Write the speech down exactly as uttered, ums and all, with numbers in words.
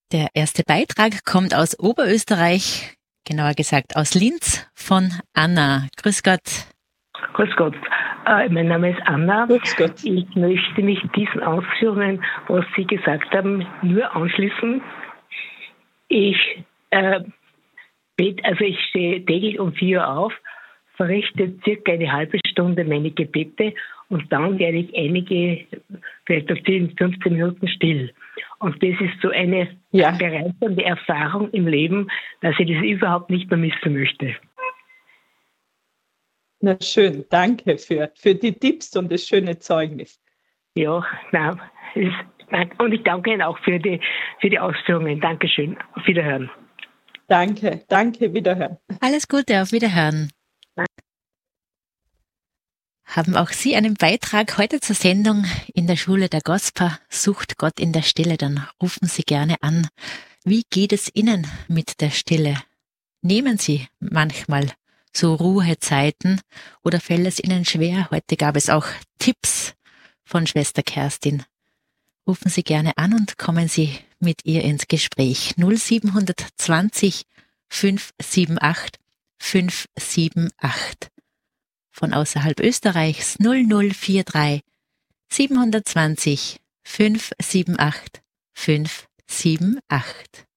Der erste Beitrag kommt aus Oberösterreich, genauer gesagt aus Linz, von Anna. Grüß Gott. Grüß Gott. Äh, mein Name ist Anna. Grüß Gott. Ich möchte mich diesen Ausführungen, was Sie gesagt haben, nur anschließen. Ich äh, bete, also ich stehe täglich um vier Uhr auf, verrichte circa eine halbe Stunde meine Gebete und dann werde ich einige, vielleicht auf zehn, fünfzehn Minuten still. Und das ist so eine Ja. bereichernde Erfahrung im Leben, dass ich das überhaupt nicht mehr missen möchte. Na schön, danke für, für die Tipps und das schöne Zeugnis. Ja, nein, ist, und ich danke Ihnen auch für die, für die Ausführungen. Dankeschön. Auf Wiederhören. Danke, danke, Wiederhören. Alles Gute, auf Wiederhören. Haben auch Sie einen Beitrag heute zur Sendung in der Schule der Gospa? Sucht Gott in der Stille, dann rufen Sie gerne an. Wie geht es Ihnen mit der Stille? Nehmen Sie manchmal so Ruhezeiten oder fällt es Ihnen schwer? Heute gab es auch Tipps von Schwester Kerstin. Rufen Sie gerne an und kommen Sie mit ihr ins Gespräch. null sieben zwanzig fünf sieben acht fünf sieben acht. Von außerhalb Österreichs null null vier drei sieben zwei null fünf sieben acht fünf sieben acht.